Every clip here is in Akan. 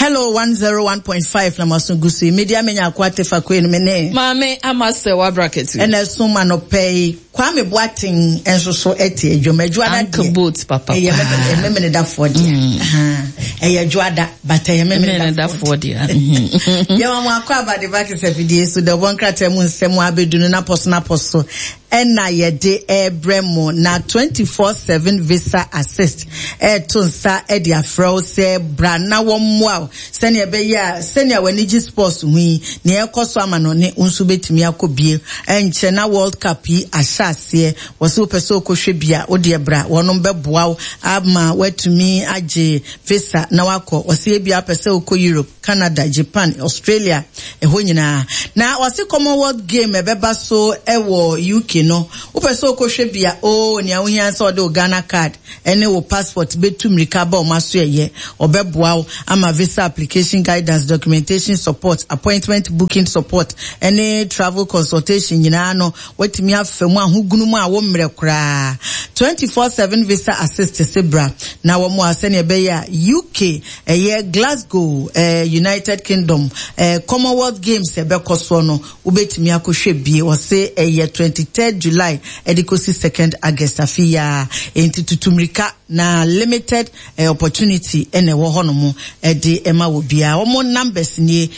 Hello 101.5 na masungusi media menya kwate fa kwenu mene mame amase wa bracket ene suma no pay Kwame Boateng enso so eti edwomadwoada Uncle Boat papa ememene da for dia edwoada but ememene da for dia yawa mo akwa abade back sefidie so the one krata mu nsem abedunu na poso ena yede ebremo na 24/7 visa assist tonsa edi afro se bra na womwa sene ebeya sene wanigi sports hui ne ekoso amano ne unsu betimi akobie enche na World Cup yi asase woso peso kohwe bia ode bra wonom beboa ama watumi age visa na wako wose bia peso ko Europe, Canada, Japan, Australia eho nyina na wose Commonwealth game ebeba so ewo UK no upeso kohwe bia ne ahohia so de Ghana card ene wo passport betum rikaba o maso eye obeboa ama visa application guidance, documentation support, appointment booking support, any travel consultation nyina no watimi afemu ahugunu mu a wo mre kra 24/7 visa assist sebra na wo mu asene be ya UK Glasgow United Kingdom Commonwealth Games ebekoso no ubetimi akohwe bie wo se 23rd July edikosi 2nd August afia entitutumrika na limited opportunity ene wo hono edi ema wo bia wo numbers ni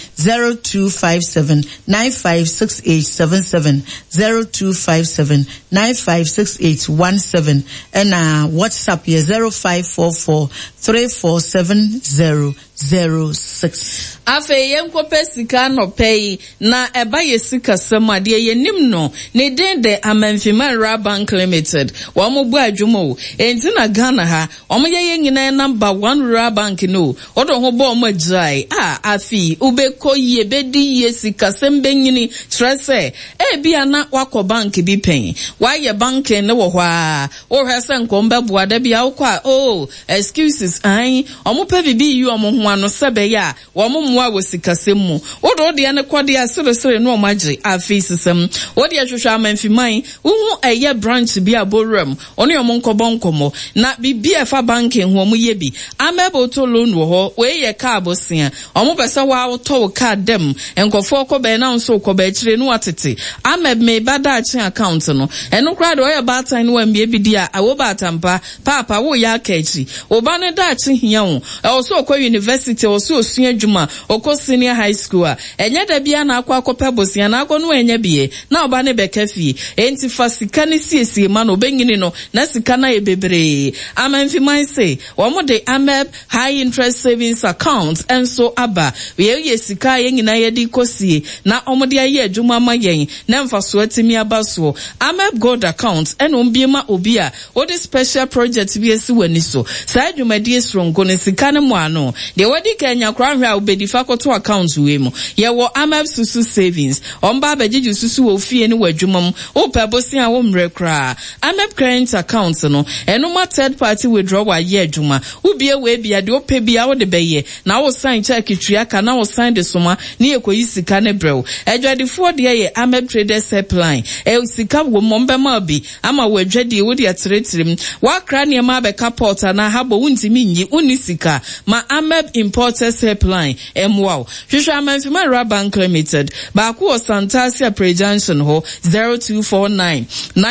0257956877 0257956817 ena WhatsApp ye 0544347006 afe yenkope sika no pay na eba yesika samade yenim no ne den de Amanfima Rural Bank Limited wo mo bu adwumo enti na Ghana ha wo mo ye nyina number 1 Rural Bank no odo ho bo mo agrai afi ubeko ye bedi yesika sembe nyini trese bia na wako bank bi pen wa ye bank ne wo ho a wo hwese nkomba buada bia wo kwa excuses omo pe bibi yu omo ho ano sebe ya wo mo wa sikasemu wodo de ne kwade asere no magye afi sisem wode ahwehwa Amanfiman hu eye branch bi aboram one yom nkobonkomo na bibia fa banking ho mo ye bi amebo to loan wo ho we ye ka abosia omo pesa wa to ka dem enkofo ko be na nso ko be kire no atete ameb me bada achi account no eno kra de oye batan no ambie bi dia awo batampa papa wo ya ka achi oba ne da achi hia wo so ko university o so osua adwuma oko senior high school enye da bia na akwa akopa bosia na akono enye bie na oba ne bekafi enti fa sika ne siesie ma no benyini no na sika na ebebre Amanfiman say wo mo de ameb high interest savings account enso aba we ye sika ye nyina ye di kosie na omode aye adwuma ma yen na mfaso atimi abaso ameb gold account eno mbiema obi a odi special project bi esi wani so sa adwumadi esrongo ne sika ne mo ano de wadi kanya kranhwe a obedi fakoto account we mu ye wo ameb susu savings omba abegiju susu wo fie ne wadwumam o pebosi a wo mre kra ameb current account no eno ma third party withdrawal ye adwuma ubie we bia de opebia wo de beye na wo sign check twia ka na wo sign de soma ne ekoyi sika ne brew adwadifo de ye ameb traders helpline sika wo mombema bi ama wadwadi wo de atretirim wa kra ne ma be kaport na habo wuntimi nyi unisika ma ameb importers helpline wow hwehwe Amanfima Rural Bank Limited ba ku Santasia Pre-Junction ho 0249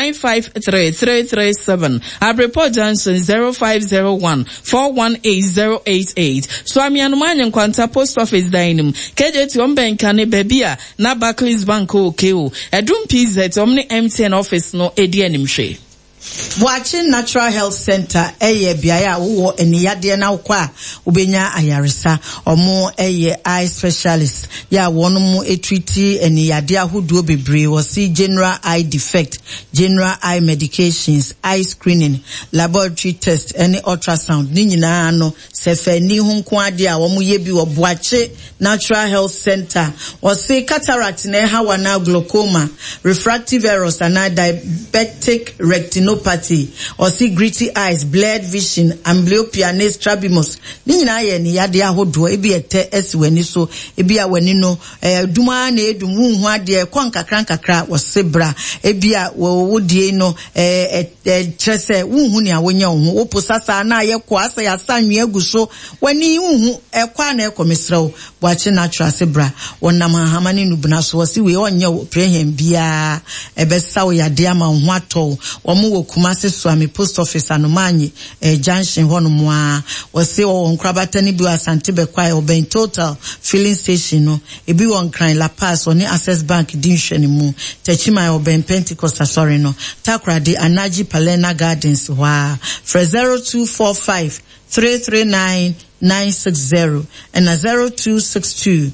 953337 Abrepo Junction 0501 418088 so amianumanya nkwanta post office dining KJT ombenka ne babia na Barclays Bank okeo edum PZ omni MTN office no edi animhwe Watching Natural Health Center biaya wo eniyade na ukwa ubenya ayaresa omo eye specialist ya wono treati eniyade ahuduo bebre wo see general eye defect, general eye medications, eye screening, laboratory test, any ultrasound ni nyina no sefe ni hu nko ade a wo ye bi wo Boache Natural Health Center wo see cataract na hawa na glaucoma, refractive errors and diabetic retinopathy retinopathy or see gritty eyes, blurred vision, amblyopia, strabimus. Nina ye ni yade ahodo ebi ete esiweni so ebi awenino duma na edum hu ade kon kakra wo sebra ebi a wo die no trese hu ne awonya hu wo posasa na ye ko asa ya sanwe aguso wani hu ekwa na ekomesrew boache natural sebra wonam hamane nubuna so wasi we onye prehem bia ebesawo yade ama hu ato wo wo Kumasi Swami post office anomanyi junction hono mwa wasi wo nkrabata ni bi asante bekwa oben total filling station no ebi won kran La Paz oni Access Bank dinhwe mu Techima oben Pentecost sorry no Takrade Anaji Palena Gardens wa 0245 339 960 and 0262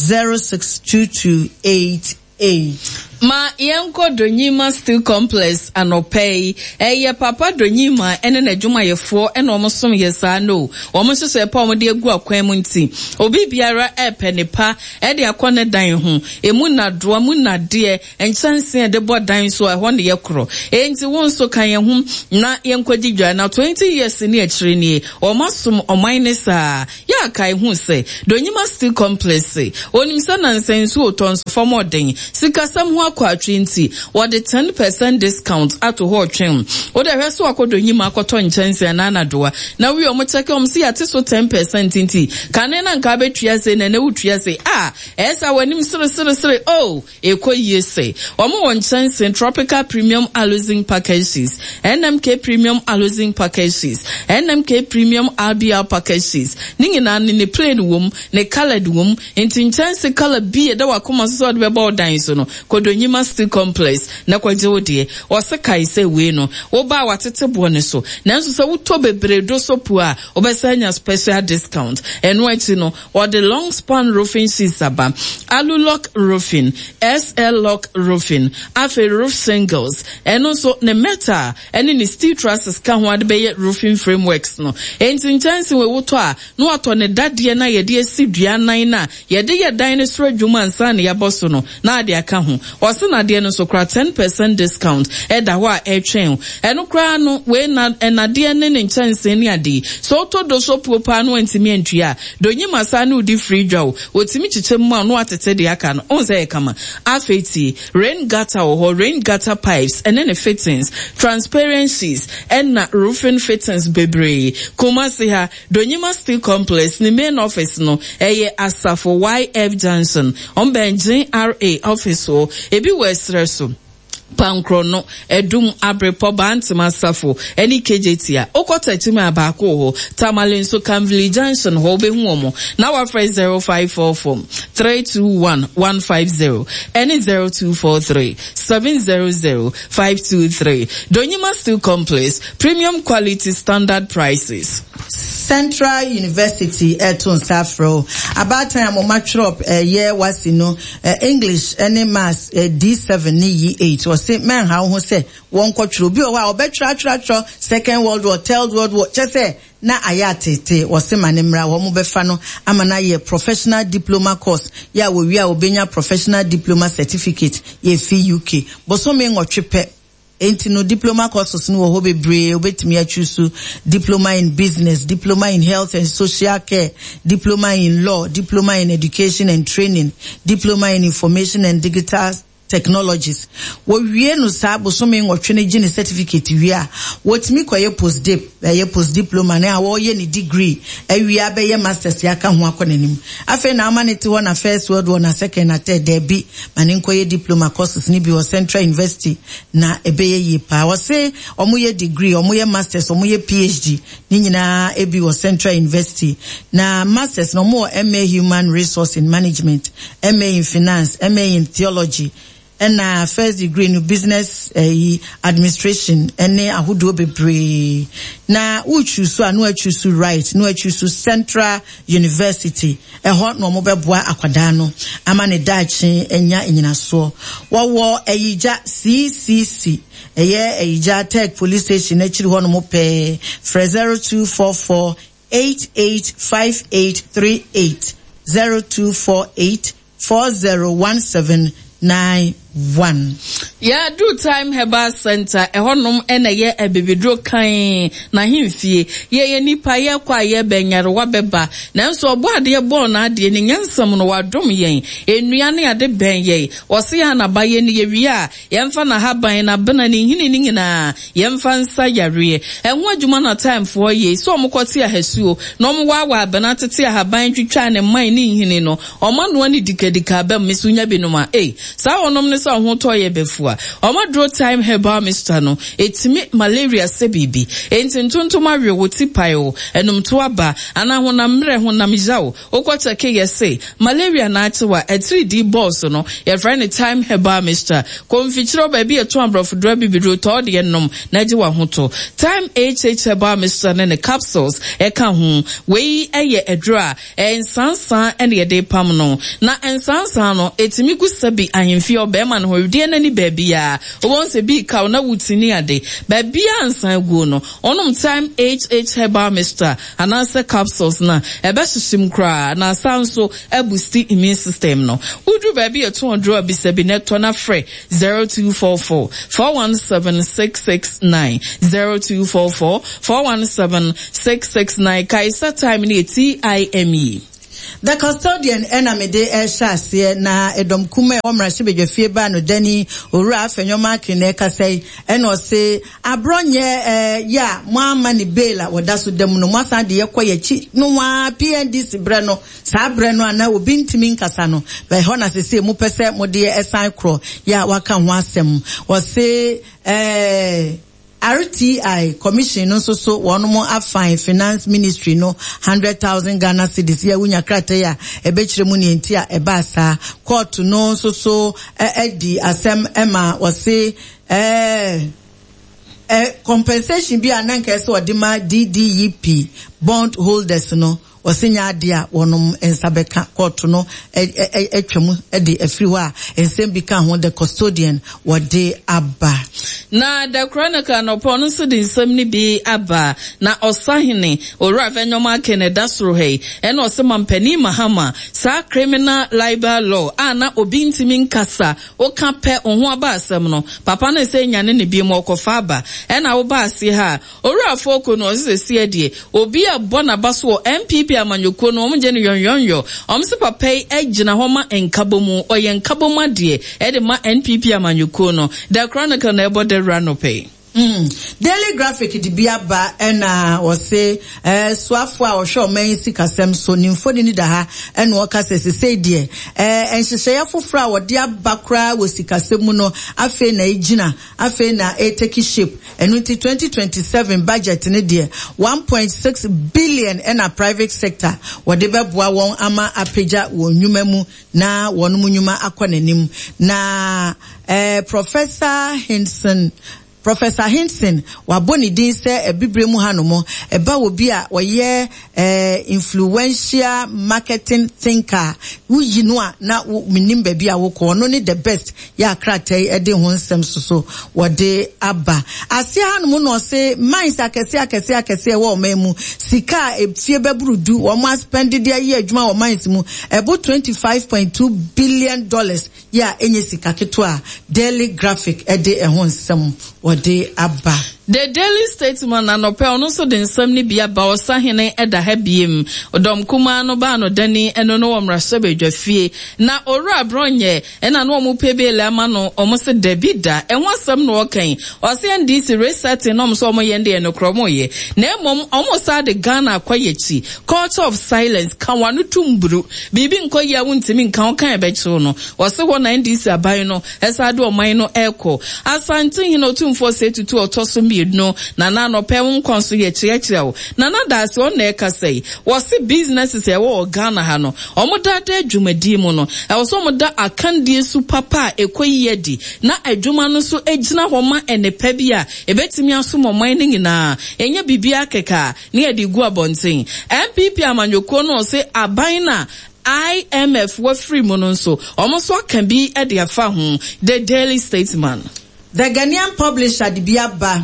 062288. Ma yenko Donyima Steel Complex anopay eye papa Donyima ene na dwuma yefo ene omosom yesa no omoso so epa omde egu akwan mu nti obi biara epenepa e de akone dan ho emu na doa mu na de enchanse de bodan so e ho ne yekro enti won so kan ye hu na yenkodi dwa na 20 years ni a kire ni omosom oman sa ya kai hu se Donyima Steel Complex onim sa nansensu otonso formoden sikasam ho kwa 20 or the 10% discount at ho twem o de hweso akodonyima akoto nchanse na anadoa na we o mo check o msi ate so 10% nti kane na nka betua se na wutua se esa wanim sere oh ekoyie se o mo won nchanse tropical premium housing packages NMK premium housing packages NMK premium RBL packages ningina ne plain wom ne colored wom nti nchanse color B da wakoma so de beba odan so no Donyima Steel Complex na kwaje wodie wose kai se we no wo ba watete bo ne so nanso se wuto bebre do so pu a obesanya special discount eno ati no or the long span roofing sisaba Alulock roofing SL lock roofing afe roof singles eno so ne metal ene ni steel trusses ka ho ade be roofing frameworks no enti chance we wuto a no ato ne dade na ye de asidua nan na ye de ye dan ne soro dwuma ansa ne yaboso no na ade aka ho wasina de no so kra 10% discount eda ho a etwen eno kra no we na enade ne nchanse ne ade so to do so popa no antimi antua Donyima sa na udi free draw otimi chiche mu no atete de aka no onse kama afeti rain gutter or rain gutter pipes and then the fittings transparencies and na roofing fittings bebre Kumasi ha Donyima Steel Complex ni main office no eye Asafo YF Johnson on Benjin RA office o ebi westreso Pankrono edum abrepo bantima safo eni kejetia okota timi abako ho Tamale so Camville Junction ho be hu omo na wa 0544 321 150 eni 0243 700 523 Donyima Steel Complex premium quality standard prices. Central University Eton Safro about time o matchrop year was no English any mass D7 ni 8 or say man how who say one kwatro bi o wa obetra Second World War, Third World War just say na ayatete o se manemra wo mo befa no amana ye professional diploma course ya we wi a obenya professional diploma certificate ye fi UK but so me ngotwepe enti no diploma courses no ho bebre obetimi achusu diploma in business, diploma in health and social care, diploma in law, diploma in education and training, diploma in information and digital technologies. Wo wie no sa boso me ngotwe gene certificate wi a wotimi koye post diploma na wo ye ni degree wi a be ye masters ya ka ho akonanim afa na amanete wo na first world war na second na third there bi mane koye diploma courses ni bi wo Central University na ebe ye pa wo se omo ye degree omo ye masters omo ye PhD ni nyina ebi wo Central University na masters no more MA human resource in management, MA in finance, MA in theology and first degree in business administration and ahudo bebre na uchu so anu achusu right no achusu Central University ho no mo beboa akwada no amane dachi enya enyina so wo eyija CCC eyija Tech Police Station achiri ho no mo pe 0244 885838 0248 401798 Yeah, do time Herbal Center, ehonum eneye ebibidro kan na himfie. Ye nipa ye kwa ye benyare wabeba. Nanso obo ade bo na ade ni nyansam no wadom yen. Enuane ade ben ye. Wose ya na baye ni ye wi a, yemfa na haban na bena ni hini ni nyina. Yemfa nsa yare. Enho adwuma na time for ye. So omokote ahesuo. Na omwa bena tete haban twitwa ne man ni hini no. Omano ani dikadika ba mesunya binoma. Sa onom ne sa ho to ye befua. Omadro time Herbal Mr. no. Etimi malaria se bibi. Enti ntontoma we woti payo. Enum to aba. Ana honam mre honam jao. Okwata ke yese. Malaria na atewa 3D boss no. Ye friend time Herbal Mr. Konfichiro baby eto ambrofo dra bibidro to de enom na je wa hoto. Time HH Herbal Mr. ne capsules eka ho. We eye edra ensansan ene ye de pam no. Na ensansan no etimi gusabi ahemfi obema no hwede na ni baby ya. Obon se bi ka na wutini ade. Baby ansan gu no. Onom time HH Herbal Mr. Anasa capsules na ebeshishim kra na sanso boost immune system no. Udu baby eto odro bisabi neto na free 0244 417 669 0244 417 669 Kaisa time ni TIME. The custodian enamide shase na edom kuma omrahye bedwafie ba no dani owura afenyoma kene kasai eno se abronye ya moama ni bela wodaso dem no mwasa de yekoye chi no wa PNDC bre no sa bre no ana obi ntimi nkasa no be ho na sese mu pese mo de esan kro ya waka ho asem wo se RTI commission no so one more afine finance ministry no 100,000 Ghana cedis ya wunya krata ya ebechire mu ni ntia ebasa court no so edi asem ema wase compensation bi ananka so odima DDEP bond holders no osinya adia wonum ensabeka court no etwemu de afiri ho a ensem bi ka ho the custodian wode aba na the chronicle no pon so de nsem ni bi aba na osahene owura venyoma Canada soro hei ena osema mpani mahama sa criminal libel law ana obi ntimi nkasa o ka pe oho aba asem no papa na se nyane ne bi mo okofa aba ena wo ba ase ha owura foko no osese ade obi abona baso MPP amanyoko no omje ne yonyonyo omse papa ejina homa enkabomu oye nkaboma de de ma NPP amanyoko no the chronicle na ebo de ranope Daily Graphic di biaba ena wose swafo a ohwe oman sikasem so nimfo ni da ha ena wokase sese de enhyehyɛ foforo a wode abakra wo sikasem no afe na ejina afe na take shape enu 2027 budget ne de 1.6 billion ena private sector wode beboa won ama apeja wo nnwuma mu na won mu nnwuma akɔnanim na Professor Hinson waboni din se ebibre mu hanomo eba obi a woye influential marketing thinker wuyi no a na minim ba bia wo ko no ni the best ya kratai ede ho nsem so wode aba ase hanomo no se mines akese wo mamu sika efie beburudu wo ma spend de aye adwuma wo mines mu ebo $25.2 billion ya enye sika keto a Daily Graphic ede ho nsem wode aba. The Daily Statesman anope ono so de nsam ni bia ba osahene eda ha biem odom kuma no ba no dani eno no womrahye bedwafie na owura bronye ena no omu pebele ama no omo se Davida enho asam no okan ose NDC reset no omo so omo yende eno kromoye na emom omo sa de Ghana kwayechi culture of silence kan wanu tumburu bibi nkoye awuntimi kan kan ebechi no ose ho na NDC aban no esa de oman no eko asantin hino tumfo se tutu otoso no na no pe nkonso ye chiachirao na das on na eka sei wose businesses e wo Ghana ha no omoda da adwumadi mu no e wo so omoda akandie su papa ekoyi di na adwuma no so egina homa enepa bi a ebetimi aso moman ni nyina enya bibia keka na ye di gu abonten MPP amanyoko no se aban na IMF wa free mu no so omoso kan bi e de afa ho. The Daily Statesman. The Ghanaian publisher di biaba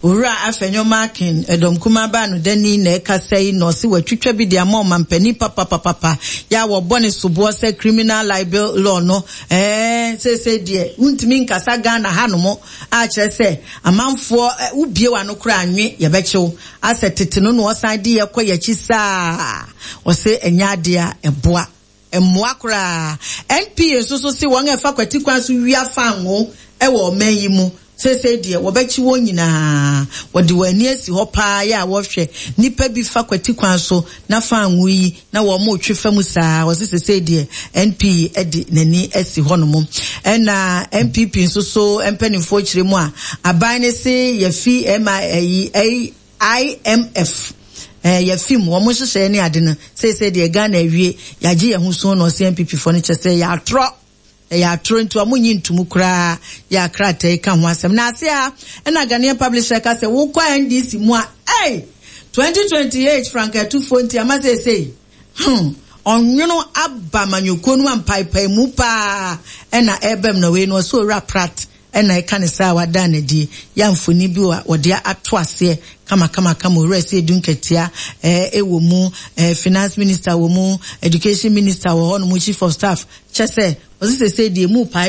ura afenyo makin edom kuma ba no dani na ekasai no si watwitwa bi dia ma mampani papa ya wo bone subo se criminal libel law no se die untimi nkasa Ghana hanomo a kire se amanfo ubie wa no kura anwe ye bechew asetete no no osan de yekoya chisa o se enyade a eboa emmoakra NPA so si won efa kwati kwan so wia fanwo wo manyi mu se die wo bechi wo nyina wode wani asi ho pa ya wo hwe nipa bi fa kwati kwan so na fanwo yi na wo mo twe fa mu saa wo se die NPA edi nani asi ho no mu na MPP so empanifo kire mu a aban ne se ye fi IMF ya film wo mo hye ne ade no se de Ghana awie ya gye ye hu so no MPP fo ne kyese ya atro ntu amunyi ntumu kra ya krata ka ho asem na ase a na Ghanaian publisher ka se wo kwa NDC mu a 2028 frank 240 amase say onwono abba manyoko no ampaipai mu pa na ebem na we no so raprat na ekanisa wada na di ya mfoni bi wode ato ase kama urese dunketia ewo mu finance minister wo mu education minister wo ho no mu chief of staff chese Ozi se die mu pai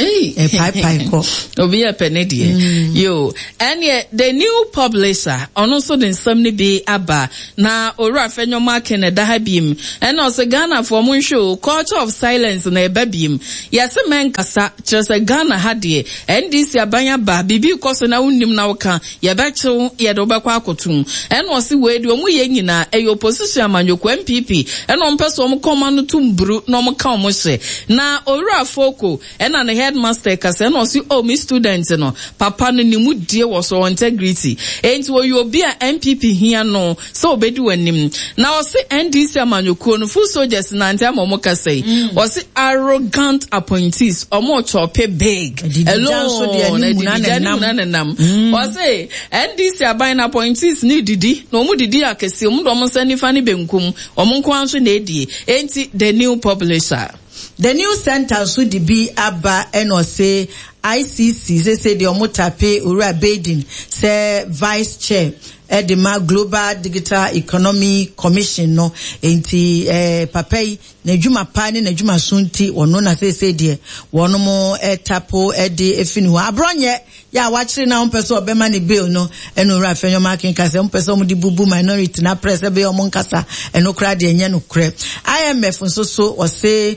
ko obi e penedie yo and the new publisher ono so den samne bi aba na owura fenyo market da ha biem and also Ghana for mun show culture of silence na eba biem yes men kasa chese Ghana ha de NDC abanya ba bibi koso na unnim na woka ye be chew ye do bakwa akotum and osi we de omu ye nyina e opposition amanyoko MPP and on person omu koma no tumbru no omu ka omu hye na owura foko ena the headmaster kase na osi mi student no papa no ni mu die wo so integrity enti wo yo bi a MPP hia no so obedi wanim na osi NDC amanyoko no full soldiers na ante amomo kase osi arrogant appointees omo chope big alone na osi NDC aban appointees ni didi no mu didi akese mu do mo sani fani benkum omo nko anso na edie enti the new publisher. The new center should be Abba NOC ICC say the omotape Ura Badin say vice chair Edema Global Digital Economy Commission no enti papai na djuma pani na djuma sunti wono na say de wono mo etapo edi efini ho abronye ya wachiri na umpeso obema ni bill no eno ra fenyo makin kase umpeso mu di bubu minority na press be o monkasa eno kra de enye no kre IMF so o say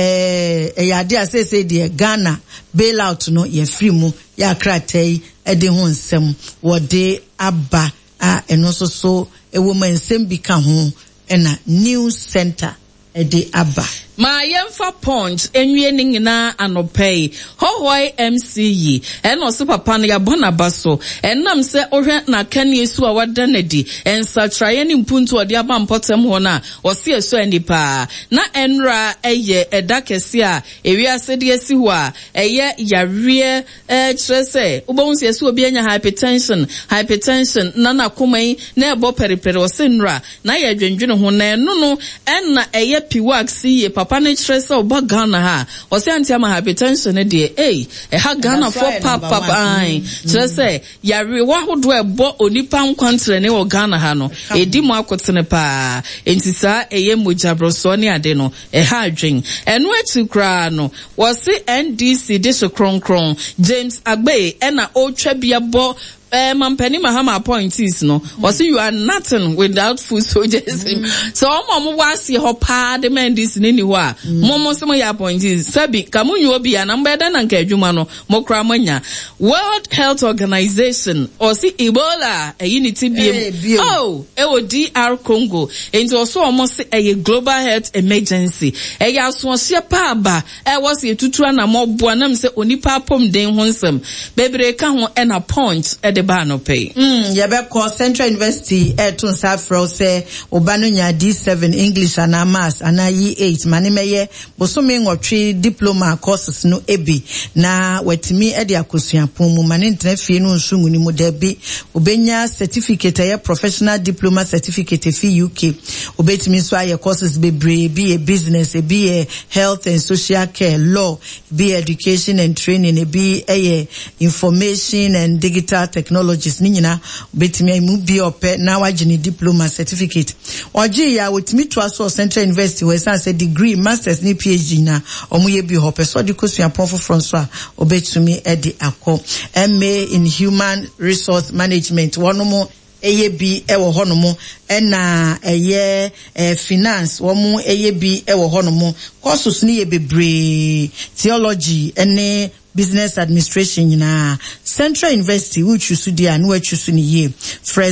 ya de say de Ghana bailout no ye free mu ya kratai edi ho nsem wo de aba eno so a woman sembi ka ho ena new center edi aba ma yemfa punch enwie ni nyina anopei hohoi MCE eno se papa no ya bona baso enam se ohwe na kane esu a wada nadi ensa traye ni mpuntu ode aba mpotem ho na o se eso anipa na enra eye edakese a ewi asede esi ho a eye yawie kyerese ubonsi esu obi anya hypertension na komai na ebo peripere o se nra na ye dwendwene ho na eno no enna eye piwax ye papa ne tresa oba Ghana ha o se anti ama hypertension de ha Ghana for papa tresa yare wa hodo ebo onipa nkwantre ne o Ghana ha no edi mu akotene pa entisa eye mojabroso ne ade no ha adwen eno ati kra no wo se NDC de so kronkron James Agbe ena o twa bia bo Mampeni Mahama appointees no was you are nothing without food soldiers so omo wasi ho pa de men this ni wa momo some ya appointees sabi kamunyu obi anamba da na nka adwuma no mokra manya World Health Organization or si Ebola a unity biem ewo DR Congo into also almost a global health emergency ya so se pa ba was etutu na mobo anam se onipa pom den honsem bebre ka ho na point Bano pay. Yabeko Central University Tun Safro say Obano nya D7 English and Maths and E8 manimeye bosome ngotwe diploma courses no ebi na wetimi ede akosuapon mu mane ntrefi no nsungu ni mu debi obenya certificate ya professional diploma certificate fi UK obetimi so aye courses bebre bi business bi health and social care law bi education and training bi information and digital technology technologies ni nyina betimi mu bi ope na wagene diploma certificate oji ya wetimi to aso Central University we say degree masters ni PhD na omuye bi hope so de kosua pon from so a obetumi e de akọ MA in human resource management wonomo eye bi ewo honomo na eye finance womu eye bi ewo honomo courses ni ye bebre theology ene business administration na Central University which you sudi anu echusu ni ye fra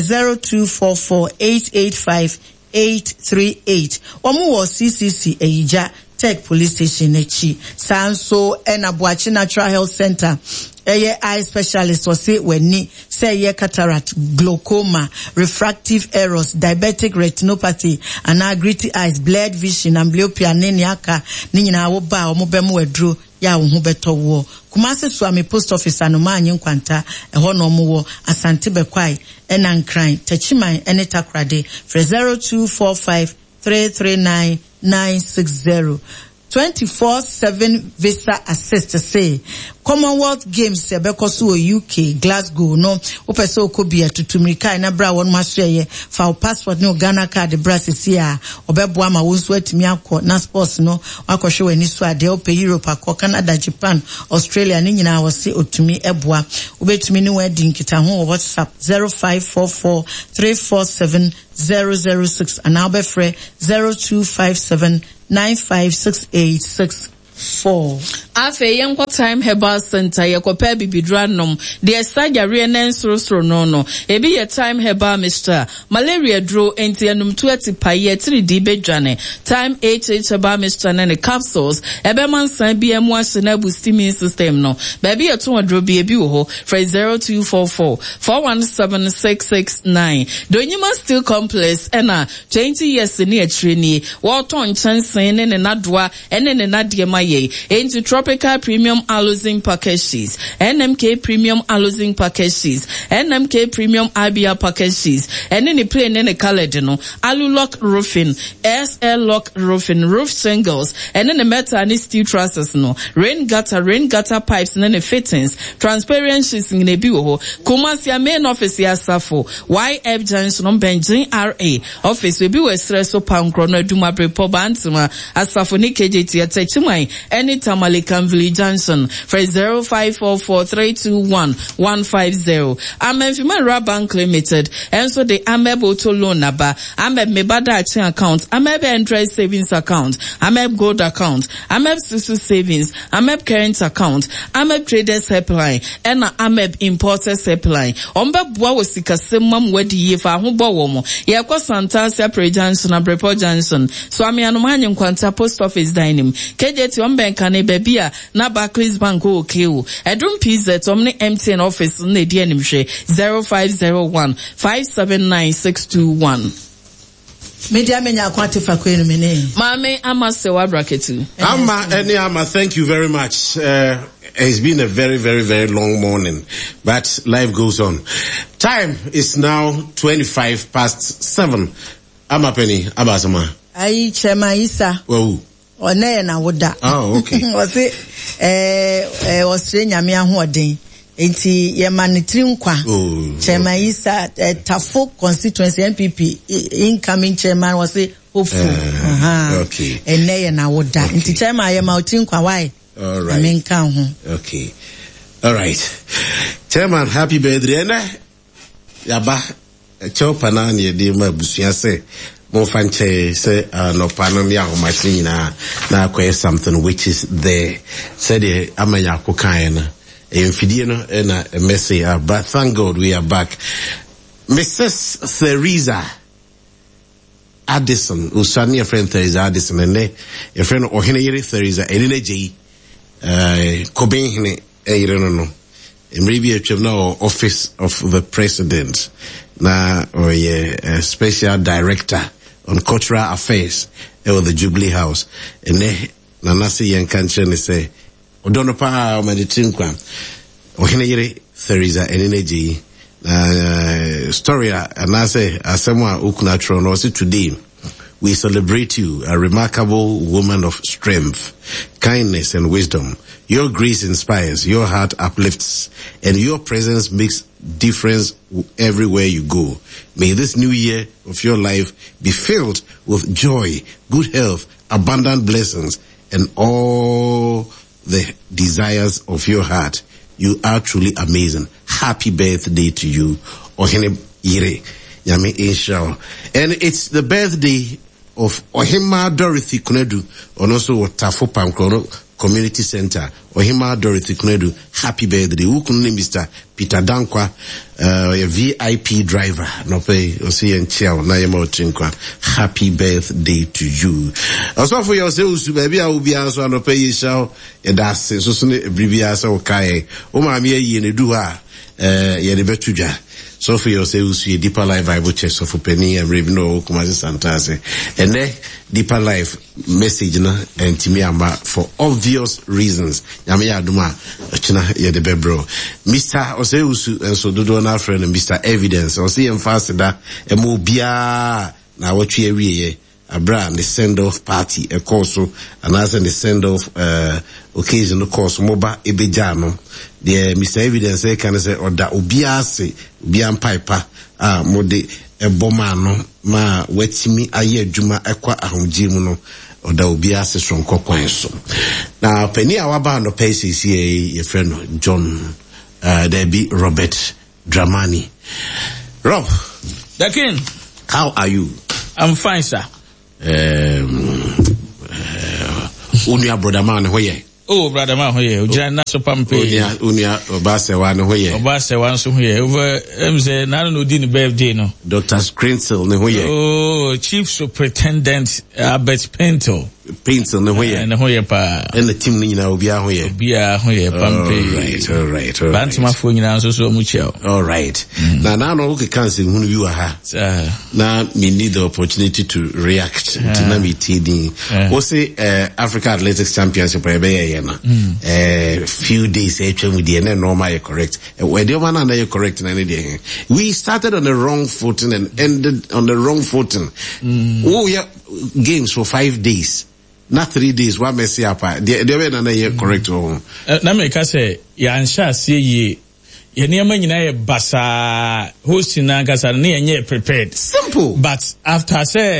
0244885838 womu wo CCC Eyija Tech Police Station echi sanso ena Boachi Natural Health Center eye eye specialist or say weni say ye cataract, glaucoma, refractive errors, diabetic retinopathy, and gritty eyes, blurred vision, amblyopia, neniaka, nina woba, omobemu wedru, ya beto wo. Kumase Swami Post Office anoma anyen kwanta, ehono muwo, asante bekwai, enankran, techimai, enetakrade, for 0245 339 960. 24/7 visa assist say Commonwealth Games bekoso UK Glasgow no opeso okobia tutumrika na bra won maseye fa passport no Ghana card bra sisi a obeboa ma wonso atimi akọ na sports no akohwe wani so ade ope Europe akọ Canada Japan Australia ni nyina wose otumi eboa obetumi ni wadi nkita ho WhatsApp 0544 347 006 and now be free 0257 956864. Afe yenko time herbal center yekopa bibidranum de sajare na nsoro no ebi ye time herbal Mr. malaria dro enti enum 20 paye 3D bedwane time 8 herbal Mr. na ne capsules ebe mansan bi emu ase na boost immune system no baby ye to dro bi ebi wo ho for 0244 417669 Donyima Steel Complex ena 20 years ni atire ni wo ton chansen ne nadoa ene ne nadie maye into Tropical Premium Allozine Packages, NMK Premium Allozine Packages, NMK Premium IBR Packages, and any plain any colored no, Alulock Roofing, SL Lock Roofing, roof shingles, and then the metal and steel trusses no, rain gutter pipes and any fittings, transparent sheets in the bureau, Kumasia main office ya Safo, YF Johnson on Benjamin RA, office will be with stress of pound chrono Duma Prepo Bantuma, as Safoni KJT at Techumai, anytime Malikanville Johnson for 0544321150. Amefima Bank Limited and so the Ameb Auto Loan number, Ameb Mebada account, Ameb Interest Savings account, Ameb Gold account, Ameb Susu Savings, Ameb Current account, Ameb Traders Helpline, and Ameb Importers Helpline. Omba Bua was Sikasimam Wedi Yefa Hubowomo, Yako Santa Sepre Johnson and Brepo Johnson, Swami Anumanyan Quanta Post Office Dining, KJT Ombenkane Bebia, na Barclays Bank okay. Edrum PZ Omni MTN office ne di animhwe 0501 579 621. Media menya kwatifa kwenu mene. Mame ama sewa braketu. Ama, thank you very much. It's been a very, very, very long morning, but life goes on. Time is now 7:25. Ama Penny, Abasama. Ai Chema Isa. Wow. One na woda. Oh, okay. Wase Australia me ahoden. Enti ye manitri nkwa. Chairman Isa Tafo constituency MPP incoming chairman was hopeful. Okay. Ene na woda. Enti chairman ye mautri nkwa why? All right. Menka ho. Okay. All right. Chairman, happy birthday na. Yaba chopa na ye de ma busua se mo fanche say no panom ya ho machine na akwa something which is there. Say the amanya kokan na emfidie no na message but thank God we are back. Mrs. Theresa Addison, usani a friend Theresa Addison and a friend Ohenere Theresa Elineji Koben hine no maybe a office of the president na or special director on cultural affairs at the Jubilee House and na nasi yankanche say odono pa meditinkwa Ohenere Theresa Elineji story and I say asemwa ukunatro no say today we celebrate you, a remarkable woman of strength, kindness and wisdom. Your grace inspires, your heart uplifts, and your presence makes difference everywhere you go. May this new year of your life be filled with joy, good health, abundant blessings, and all the desires of your heart. You are truly amazing. Happy birthday to you, Ohene Yire Yami Inshallah. And it's the birthday of Ohima Dorothy Kunedu, and also Tafo Pankrono Community Center. Ohima Dorothy Kunedu, happy birthday. Who can name Mr. Peter Dankwa, a VIP driver. No pay, Osi and Chiao, Nayama Chinkwa. Happy birthday to you. Also for yourselves, baby, I will be answer no pay shall, and that's so soon, Bribiasa Okaye. Oma Mia Yenedua, Yenebetuja. So for yourselves, you Deeper Life Bible Church of Penny and Revino Kumasi Santase. And then Deeper Life message na and Timiama for obvious reasons. Yamiya Duma, China Yedebebro. Mr. Oseusu and so do our friend and Mr. Evidence. Or see him faster that a mobia na what we Abraham, the send-off party, a course, and as the send-off, occasion, of course, Moba Ebejano, the Mr. Evidence, can say, or that Ubiase, Ubian Piper, Mode, a bomano, ma, wetimi, aye, Juma, Aqua, Ahunjimuno, or the Ubiase from Coquenso. Now, Penny Awaba no pace here, your friend John, there be Robert Dramani. Rob, the King, how are you? I'm fine, sir. Unia brother man hoye. Oh, brother man hoye. Ujira na so pampe. Unia obase wan hoye. Obase wan so hoye. Over MZ na no di ni birthday no. Dr. Screensill ne hoye. Oh, Chief Superintendent Albert Pinto. Pinto ne hoye. Ne hoye pa. And the team ni na obia hoye. Obia hoye pampe. All right. Bantima fo nyina so mu cheo. All right. Na no look cancel hunu bi wa ha. Na me need the opportunity to react to na me td. O say Africa Athletics Championship e na. Few days with the normal correct. Where the one na correct na dey. We started on the wrong footing and ended on the wrong footing. Oh yeah, games for 5 days. Not 3 days. What messy up? The way na correct. Na me ka say ya ansha see ye. Ye niam nyina ye basa hosting na kasa na ye prepared. Simple. But after say